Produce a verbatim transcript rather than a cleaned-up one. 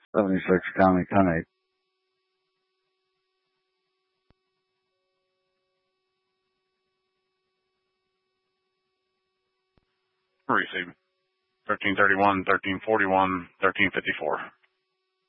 seventy-six County ten eight. Receive. thirteen thirty-one, thirteen forty-one, thirteen fifty-four.